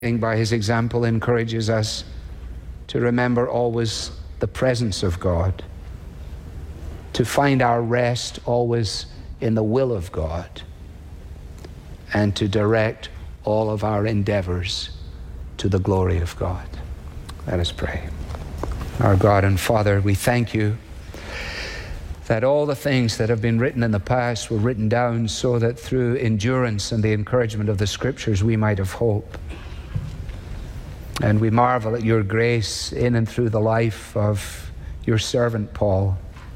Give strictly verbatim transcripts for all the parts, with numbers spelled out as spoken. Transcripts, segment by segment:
by his example, encourages us to remember always the presence of God, to find our rest always in the will of God, and to direct all of our endeavors to the glory of God. Let us pray. Our God and Father, we thank you that all the things that have been written in the past were written down so that through endurance and the encouragement of the Scriptures we might have hope. And we marvel at your grace in and through the life of your servant Paul.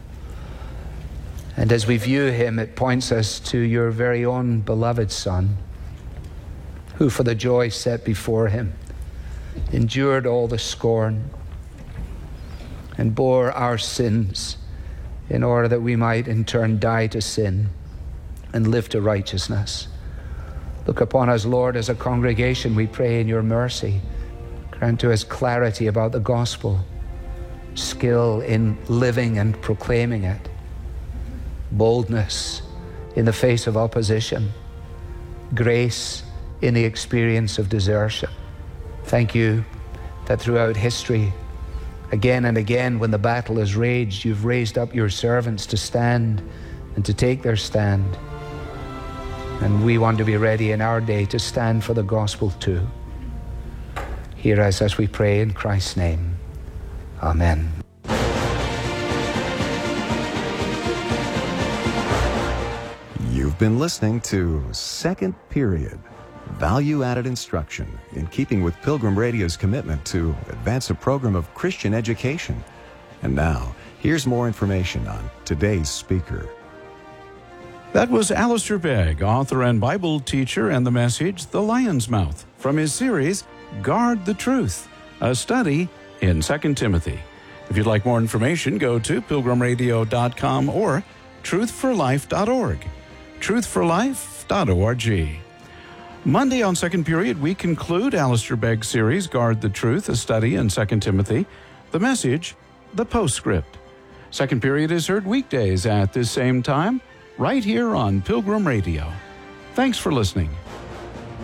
And as we view him, it points us to your very own beloved Son, who for the joy set before him endured all the scorn and bore our sins in order that we might in turn die to sin and live to righteousness. Look upon us, Lord, as a congregation, we pray in your mercy. Grant to us clarity about the gospel, skill in living and proclaiming it, boldness in the face of opposition, grace in the experience of desertion. Thank you that throughout history, again and again, when the battle has raged, you've raised up your servants to stand and to take their stand. And we want to be ready in our day to stand for the gospel too. Hear us as we pray in Christ's name. Amen. You've been listening to Second Period, value-added instruction in keeping with Pilgrim Radio's commitment to advance a program of Christian education. And now, here's more information on today's speaker. That was Alistair Begg, author and Bible teacher, and the message, The Lion's Mouth, from his series, Guard the Truth, a study in Second Timothy. If you'd like more information, go to pilgrim radio dot com or truth for life dot org. truth for life dot org. Monday on Second Period, we conclude Alistair Begg's series, Guard the Truth, a study in Second Timothy. The message, the postscript. Second Period is heard weekdays at this same time, right here on Pilgrim Radio. Thanks for listening.